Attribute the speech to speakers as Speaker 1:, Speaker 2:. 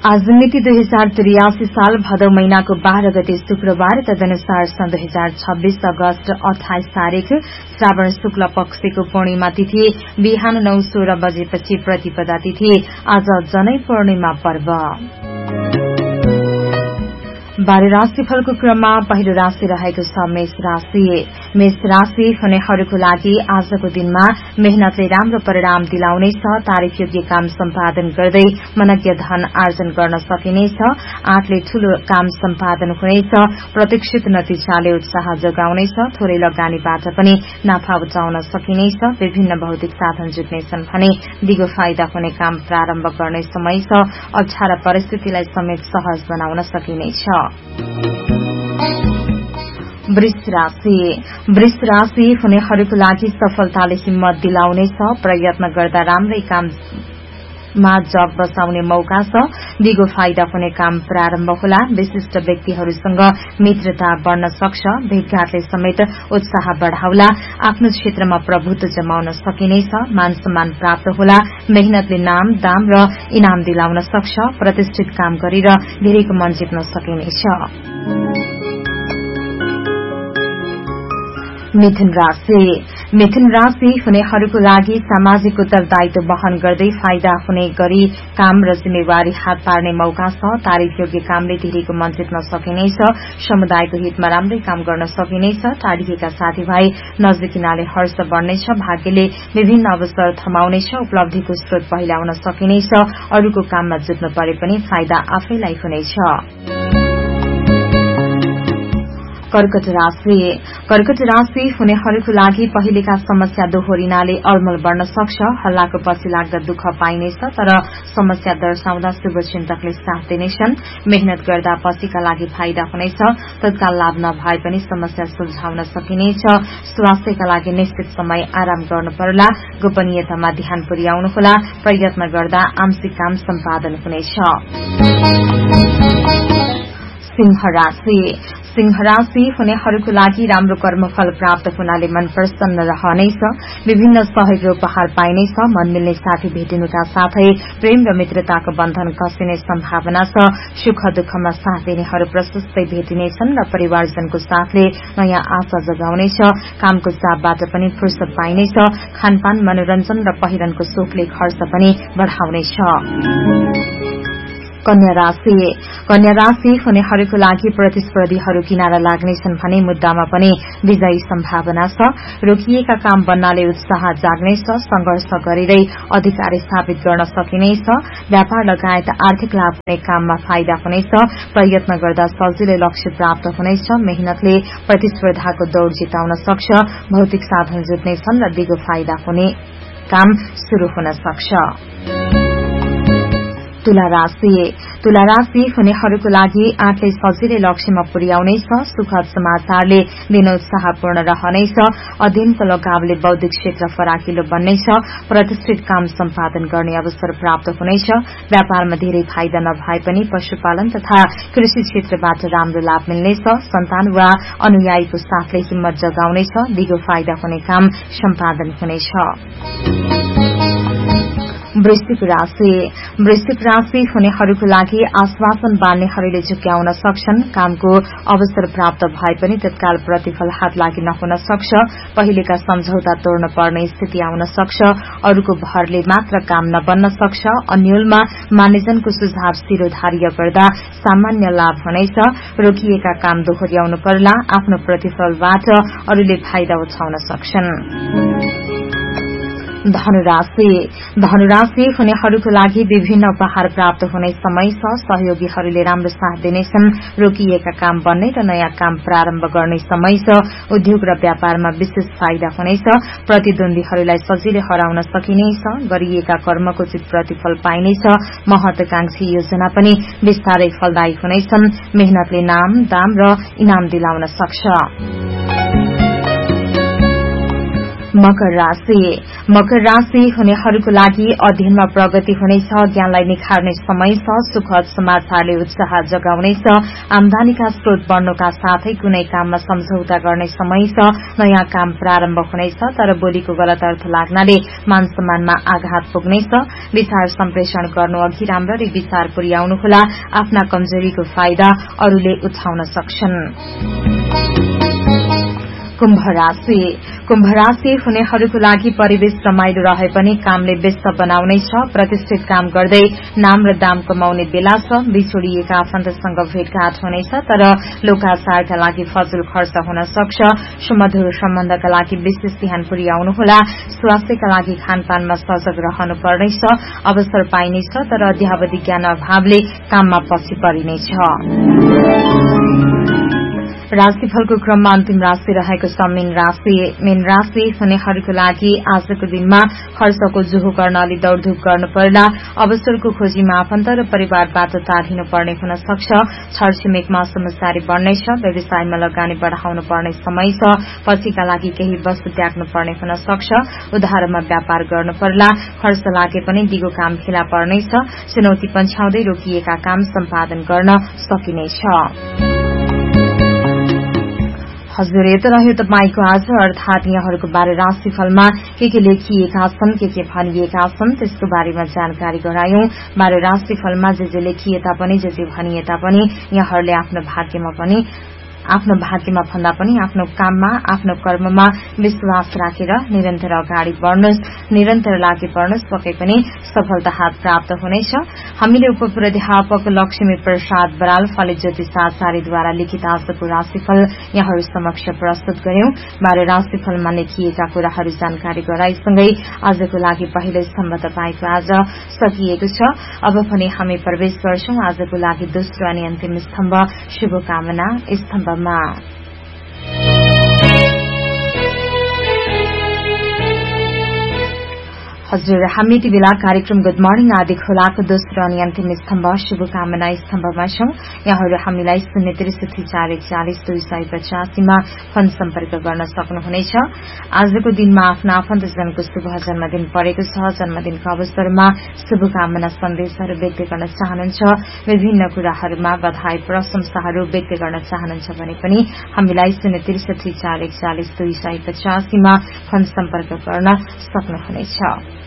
Speaker 1: आज मिति 2083 साल भदौ महिनाको 12 गते शुक्रबार तदनुसार सन् 2026 अगस्त 28 तारिक श्रावण शुक्ल पक्षको पूर्णिमा तिथि बिहान 9:16 बजेपछि प्रतिपदा तिथि। आज जनै पूर्णिमा पर्व। 12 राशिफलको क्रममा पहिलो राशि रहेको छ मेष राशि। मेष राशि हुनेहरूको लागि आजको दिनमा मेहनतले राम्रो परिणाम दिलाउनेछ। तारिखयोग्य काम सम्पादन गर्दै मनज्ञ धन आर्जन गर्न सकिनेछ। आँटले ठूलो काम सम्पादन हुनेछ। प्रतीक्षित नतिजाले उत्साह जगाउनेछ। थोरै लगानीबाट पनि नाफा उठाउन सकिनेछ। विभिन्न भौतिक साधन जुट्नेछन् भने दिगो फाइदा हुने काम प्रारम्भ गर्ने समय छ। अप्ठ्यारा परिस्थितिलाई समेत सहज बनाउन सकिनेछ। वृष राशि हुनेहरूको लागि सफलताले हिम्मत दिलाउनेछ। प्रयत्न गर्दा राम्रै काममा जग बसाउने मौका छ। दिगो फाइदा हुने काम प्रारम्भ होला। विशिष्ट व्यक्तिहरूसँग मित्रता बढ़न सक्छ। भेटघाटले समेत उत्साह बढ़ाउला। आफ्नो क्षेत्रमा प्रभुत्व जमाउन सकिनेछ। मान सम्मान प्राप्त होला। मेहनतले नाम दाम र इनाम दिलाउन सक्छ। प्रतिष्ठित काम गरेर धेरैको मन जित्न सकिनेछ। मिथुन राशि हुनेहरूको लागि सामाजिक उत्तरदायित्व वहन गर्दै फाइदा हुने गरी काम र जिम्मेवारी हात पार्ने मौका छ। तारिखयोग्य कामले धेरैको मन जित्न सकिनेछ। समुदायको हितमा राम्रै काम गर्न सकिनेछ। टाढिएका साथीभाइ नजिकिनाले हर्ष बढ़नेछ। भाग्यले विभिन्न अवसर थमाउनेछ। उपलब्धिको स्रोत पहिल्याउन सकिनेछ। अरूको काममा जुट्न परे पनि फाइदा आफैलाई हुनेछ। कर्कट राशि हुनेहरूको लागि पहिलेका समस्या दोहोरिनाले अलमल बढ़न सक्छ। हल्लाको पछि लाग्दा दुःख पाइनेछ। तर समस्या दर्शाउँदा शुभचिन्तकले साथ दिनेछन्। मेहनत गर्दा पछिका लागि फाइदा हुनेछ। तत्काल लाभ नभए पनि समस्या सुल्झाउन सकिनेछ। स्वास्थ्यका लागि निश्चित समय आराम गर्नु पर्ला। गोपनीयतामा ध्यान पुर्याउनुहोला। प्रयत्न गर्दा आंशिक काम सम्पादन हुनेछ। सिंह राशि हुनेहरूको लागि राम्रो कर्मफल प्राप्त हुनाले मन प्रसन्न रहनेछ। विभिन्न सहयोग र उपहार पाइनेछ। मन मिल्ने साथी भेटिनुका साथै प्रेम र मित्रताको बन्धन कसिने सम्भावना छ। सुख दुःखमा साथ दिनेहरू प्रशस्तै भेटिनेछन् र परिवारजनको साथले नयाँ आशा जगाउनेछ। कामको चापबाट पनि फुर्सद पाइनेछ। खानपान मनोरञ्जन र पहिरनको सोखले खर्च पनि बढ़ाउनेछ। कन्या राशि हुनेहरूको लागि प्रतिस्पर्धीहरू किनारा लाग्नेछन् भने मुद्दामा पनि विजयी सम्भावना छ। रोकिएका काम बन्नाले उत्साह जाग्नेछ। संघर्ष गरेरै अधिकार स्थापित गर्न सकिनेछ। व्यापार लगायत आर्थिक लाभ हुने काममा फाइदा हुनेछ। प्रयत्न गर्दा सजिलै लक्ष्य प्राप्त हुनेछ। मेहनतले प्रतिस्पर्धाको दौड़ जिताउन सक्छ। भौतिक साधन जुट्नेछन् र दिगो फाइदा हुने काम शुरू हुन सक्छ। तुला राशि हुनेहरूको लागि आँटले सजिलै लक्ष्यमा पुर्याउनेछ। सुखद समाचारले दिन उत्साहपूर्ण रहनेछ। अध्ययनको लगावले बौद्धिक क्षेत्र फराकिलो बन्नेछ। प्रतिष्ठित काम सम्पादन गर्ने अवसर प्राप्त हुनेछ। व्यापारमा धेरै फाइदा नभए पनि पशुपालन तथा कृषि क्षेत्रबाट राम्रो लाभ मिल्नेछ। सन्तान वा अनुयायीको साथले हिम्मत जगाउनेछ। दिगो फाइदा हुने काम सम्पादन हुनेछ। वृश्चिक राशि हुनेहरूको लागि आश्वासन बाँड्नेहरूले झुक्याउन सक्छन्। कामको अवसर प्राप्त भए पनि तत्काल प्रतिफल हात लागि नहुन सक्छ। पहिलेका सम्झौता तोड्न पर्ने स्थिति आउन सक्छ। अरूको भरले मात्र काम नबन्न सक्छ। अन्यलमा मानिसजनको सुझाव शिरोधार्य गर्दा सामान्य लाभ हुनेछ। रोकिएका काम दोहोर्याउनु पर्ला। आफ्नो प्रतिफलबाट अरूले फाइदा उठाउन सक्छन्। धनुराशि हुनेहरूको लागि विभिन्न उपहार प्राप्त हुने समय छ। सहयोगीहरूले राम्रो साथ दिनेछन्। रोकिएका काम बन्ने र नयाँ काम प्रारम्भ गर्ने समय छ। उद्योग र व्यापारमा विशेष फाइदा हुनेछ। प्रतिद्वन्दीहरूलाई सजिलै हराउन सकिनेछ। गरिएका कर्मको उचित प्रतिफल पाइनेछ। महत्वाकांक्षी योजना पनि विस्तारै फलदायी हुनेछन्। मेहनतले नाम दाम र इनाम दिलाउन सक्छ। मकर राशि हुनेहरूको लागि अध्ययनमा प्रगति हुनेछ, ज्ञानलाई निखार्ने समय छ, सुखद समाचारले उत्साह जगाउनेछ, आमदानीका स्रोत बढ्नुका साथै कुनै काममा सम्झौता गर्ने समय छ, नयाँ काम प्रारम्भ हुनेछ तर बोलीको गलत अर्थ लाग्नाले मान सम्मानमा आघात पुग्नेछ, विचार सम्प्रेषण गर्नु अघि राम्ररी विचार पुर्याउनुहोला, आफ्ना कमजोरीको फाइदा अरूले उठाउन सक्छन्। कुम्भ राशि हुनेहरूको लागि परिवेश रमाइलो रहे पनि कामले व्यस्त बनाउनेछ, प्रतिष्ठित काम गर्दै नाम र दाम कमाउने बेला छ, बिछोडिएका आफन्तसँग भेटघाट हुनेछ तर लोकाचारका लागि फजुल खर्च हुन सक्छ, सुमधुर सम्बन्धका लागि विशेष ध्यान पुर्याउनुहोला, स्वास्थ्यका लागि खानपानमा सजग रहनुपर्नेछ, अवसर पाइनेछ तर अध्यावधि ज्ञान अभावले काममा पछि परिनेछ। राशिफलको क्रममा अन्तिम राशि रहेको छ मीन राशि हुनेहरूको लागि आजको दिनमा खर्चको जोहो गर्न अलि दौड़धूप गर्नु पर्ला, अवसरको खोजीमा आफन्त र परिवारबाट टाढिनु पर्ने हुन सक्छ, छरछिमेकमा समस्यारी बढ्नेछ, व्यवसायमा लगानी बढ़ाउनु पर्ने समय छ, पछिका लागि केही वस्तु त्याग्नु पर्ने हुन सक्छ, उधारमा व्यापार गर्नु पर्ला, खर्च लागे पनि दिगो काम खेला पर्नेछ, चुनौती पन्छाउँदै रोकिएका काम सम्पादन गर्न सकिनेछ। हजुर, यो त रह्यो तपाईको आज अर्थात यहाँहरूको बारे राशिफलमा के लेखिएका छन्, के भनिएका छन् त्यसको बारेमा जानकारी गरायौं। बारे राशिफलमा जे लेखिए तापनि जे भनिए तापनि यहाँहरूले आफ्नो भाग्यमा भन्दा पनि आफ्नो काममा आफ्नो कर्ममा विश्वास राखेर निरन्तर अगाडि बढ्नुहोस्, निरन्तर लागि पर्नुहोस्, पक्कै पनि सफलता हात प्राप्त हुनेछ। हामीले उपप्राध्यापक लक्ष्मी प्रसाद बराल फलित ज्योतिषाचार्यद्वारा लिखित आजको राशिफल यहाँहरू समक्ष प्रस्तुत गर्यौं। बारे राशिफलमा लेखिएका कुराहरू जानकारी गराइसँगै आजको लागि पहिलो स्तम्भ तपाईको आज सकिएको छ। अब पनि हामी प्रवेश गर्छौं आजको लागि दोस्रो अनि अन्तिम स्तम्भ शुभकामना स्तम्भ। हजुर, हामी यति बेला कार्यक्रम गुड मर्निङ आदि खोलाको दोस्रो अनि अन्तिम स्तम्भ शुभकामना स्तम्भमा छौं। यहाँहरू हामीलाई 06341400285 मा फोन सम्पर्क गर्न सक्नुहुनेछ। आजको दिनमा आफ्ना आफन्तजनको शुभ जन्मदिन परेको छ, जन्मदिनको अवसरमा शुभकामना सन्देशहरू व्यक्त गर्न चाहनुहुन्छ, विभिन्न कुराहरूमा बधाई प्रशंसाहरू व्यक्त गर्न चाहनुहुन्छ भने पनि हामीलाई 06341400285 मा फोन सम्पर्क गर्न सक्नुहुनेछ।